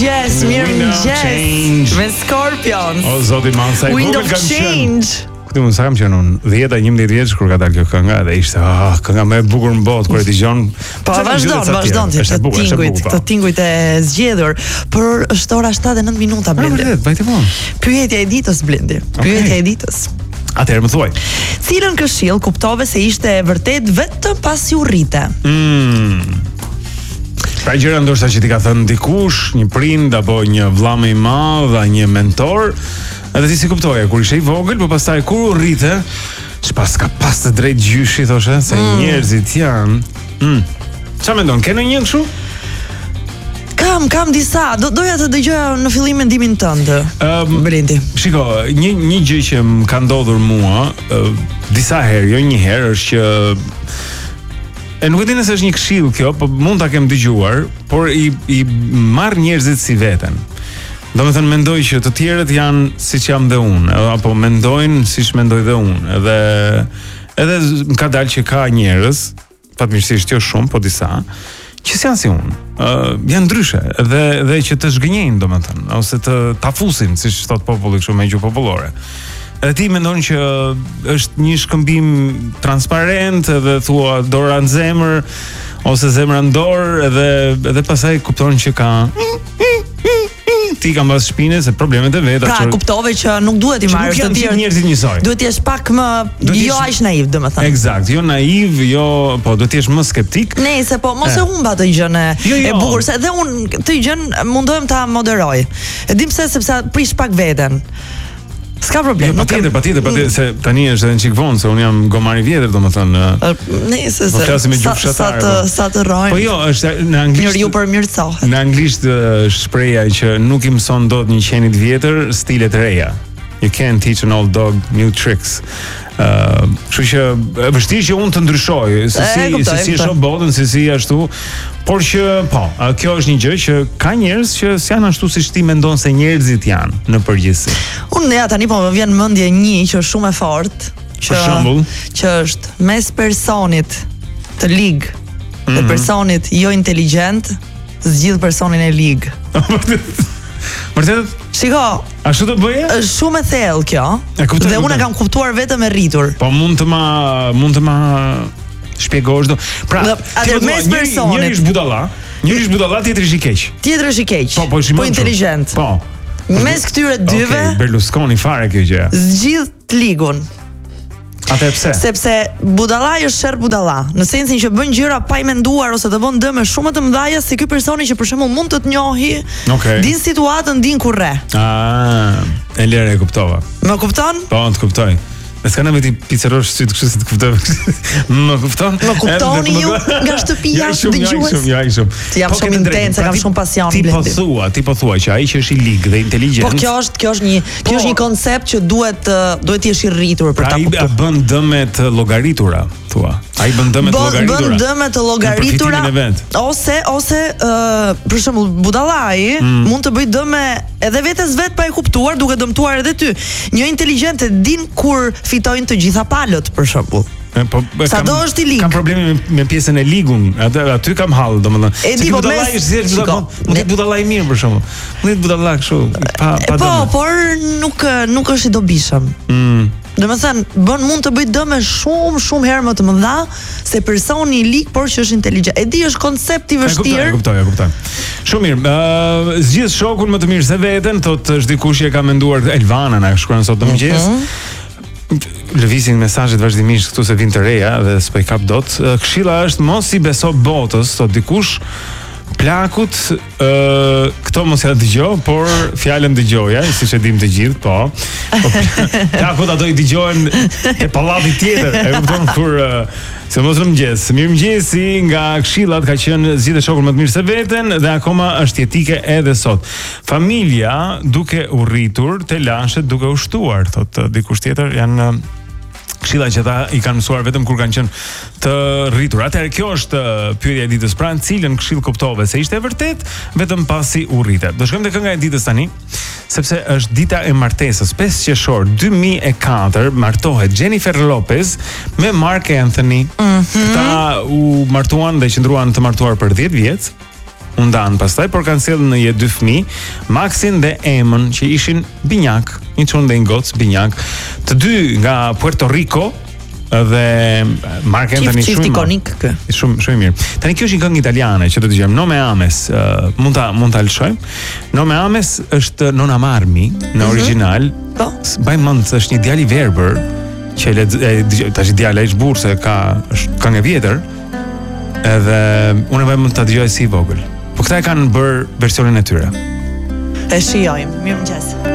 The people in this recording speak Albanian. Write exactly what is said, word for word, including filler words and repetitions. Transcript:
Mirëmëngjes, mirëmëngjes. Me Scorpions. O zoti man, sa i Wind vogël of kam qenë. Change. Këtë mund sa kam qenë unë, dhjetë a njëmbëdhjetë vjeç kur ka dalë kjo kënga dhe ishte ah, kënga më e bukur në botë kur e dëgjon. Po vazhdon, vazhdon ti të tingujt, të tingujt e zgjedhur. Por është ora shtatë e nëntë minuta Blendi. Vërtet, vajte po. Pyetja e ditës Blendi. Pyetja e ditës. Atëherë më thuaj. Cilën këshill kuptove se ishte e vërtet vetëm pasi u rrite? Mm. Pra gjëra ndoshta që ti ka thënë dikush, një prind apo një vëlla më i madh, a një mentor, edhe ti si kuptoje kur ishe i vogël, po pastaj kur u rrite, ç'pas ka pas të drejtë gjyshi thoshe se mm. njerëzit janë. Mm. Ç'a mendon? Ke ndonjë kështu? Kam, kam disa. Do doja të dëgjoja në fillim mendimin tënd. Um, Blendi. Shiko, një një gjë që më ka ndodhur mua, uh, disa herë, jo një herë, është që e nuk e di nëse është një këshill kjo, po mund ta kem dëgjuar, por i i marr njerëzit si veten. Domethënë mendoj që të tjerët janë siç jam dhe unë, apo mendojnë siç mendoj dhe unë. Edhe edhe më ka dalë që ka njerëz, fatmirësisht jo shumë, po disa, që s'janë si unë. Uh, janë ndryshe, dhe dhe që të zhgënjejnë, domethënë, ose të tafusin, siç thot populli kështu me gjuhë popullore. Edhe ti mendon që është një shkëmbim transparent, edhe thua dora në zemër ose zemra në dorë, edhe edhe pastaj kupton që ka ti kam pas shpinë se problemet e veta. Pra, kuptove që nuk duhet i marrësh të tjerë njerëzit njësoj. Duhet të jesh pak më jo aq naiv, domethënë. Eksakt, jo naiv, jo, po duhet të jesh më skeptik. Nëse po mos e humba atë gjën e, jo, jo. e bukur, se edhe unë këtë gjën mundohem ta moderoj. E dim pse sepse prish pak veten. S'ka problem. Jo, patjetër, patjetër, patjetër, se tani është edhe një çik vonë, se unë jam gomar i vjetër, domethënë. Nëse se. Po flasim me gjuhë fshatare. Sa të sa të rrojmë. Po jo, është në anglisht. Njeriu përmirësohet. Në anglisht shpreha që nuk i mëson dot një qenit vjetër stile të reja. You can't teach an old dog new tricks. Uh, kështu që e vështirë që unë të ndryshoj, se si se si shoh botën, se si ashtu, por që po, kjo është një gjë që ka njerëz që s'janë ashtu siç ti mendon se njerëzit janë në përgjithësi. Unë ja tani po më vjen në mendje një që është shumë e fortë, që për shembull, që është mes personit të lig dhe mm-hmm. personit jo inteligjent, zgjidh personin e lig. Vërtet? Shiko, ashtu të bëje? Është shumë e thellë kjo. E kuptoj, dhe unë e kam kuptuar vetëm e rritur. Po mund të ma mund të ma shpjegosh do. Pra, atë mes personit. Njëri është budalla, njëri është budalla, tjetri është i keq. Tjetri është i keq. Po, po, po inteligjent. Po. Mes këtyre dyve, okay, Berlusconi fare kjo gjë. Zgjidh ligun. Atë pse? Sepse budallai është sherr budalla, në sensin që bën gjëra pa i menduar ose të bën dëme shumë të mëdha se ky personi që për shembull mund të të njohë, okay. din situatën, din kur rre. Ah, e lere e kuptova. Më kupton? Po, të kuptoj. Me s'ka në me ti pizzerosh sytë kështu si të kuptoj. Më kupton? Më kuptoni ju nga shtëpia dëgjues? Ja, i shumë, Ti jam shumë intense, kam shumë pasion. Ti po thua, ti po thua që ai që është i lig dhe inteligjent. Po kjo është, kjo është një, kjo është një koncept që duhet duhet të jesh i rritur për ta kuptuar. Ai bën dëme të llogaritura, thua. Ai bën dëme të llogaritura. Bën dëme të llogaritura. Ose ose për shembull budallai mund të bëj dëme edhe vetes vet pa e kuptuar, duke dëmtuar edhe ty. Një inteligjent e din kur fitojnë të gjitha palët, për shembull. Po, sa do është i lig. Kam probleme me, me pjesën e ligun. Atë aty kam hall, domethënë. E di, po mes, mund të budallaj mirë për shembull. Mund të budallaj kështu, pa pa dëm. Po, por nuk nuk është i dobishëm. Mm. Domethënë, bën mund të bëj dëme shumë shumë herë më të mëdha se personi i lig, por që është inteligjent. E di, është koncept i vështirë. E kuptoj, e kuptoj. Shumë mirë. Ë, uh, zgjidh shokun më të mirë se veten, thotë është dikush që ka menduar Elvana na shkruan sot në mëngjes. Mm-hmm. Lëvizin mesazhet vazhdimisht këtu se vin të reja dhe s'po i kap dot. Këshilla është mos i beso botës, thot dikush. Plakut, ë uh, këto mos ja dëgjoj, por fjalën dëgjoja, siç e dim të gjithë, po. Po plakut ato i dëgjohen te pallati tjetër, e kupton kur uh, se mos në mëngjes. Mirëmëngjesi nga këshillat ka qenë zgjidhë shokun më të mirë se veten dhe akoma është jetike edhe sot. Familja duke u rritur, te lashet duke u shtuar, thotë dikush tjetër, janë këshilla që ata i kanë mësuar vetëm kur kanë qenë të rritur. Atëherë kjo është pyetja e ditës, pra cilën këshill kuptove se ishte e vërtet vetëm pasi u rrite. Do shkojmë te kënga e ditës tani, sepse është dita e martesës. pesë qershor dy mijë e katër martohet Jennifer Lopez me Mark Anthony. Mm-hmm. Këta u martuan dhe qëndruan të martuar për dhjetë vjet. u ndan pastaj, por kanë sjellë në jetë dy fëmijë, Maxin dhe Emën, që ishin binjak, një çun dhe një gocë binjak, të dy nga Puerto Rico dhe Mark Anthony shumë ikonik kë. Shumë shumë mirë. Tani kjo është një këngë italiane që do të dëgjojmë, Nome Ames, uh, mund ta mund ta lëshojmë. Nome Ames është Nona Marmi në original. Po. Mbaj mend se është një djalë i verbër që le tash djala ish burse ka është këngë e vjetër. Edhe unë vëmë ta dëgjoj si i vogël. Po këta e kanë bërë versionin e tyre. E shijojmë. Mirëmëngjes.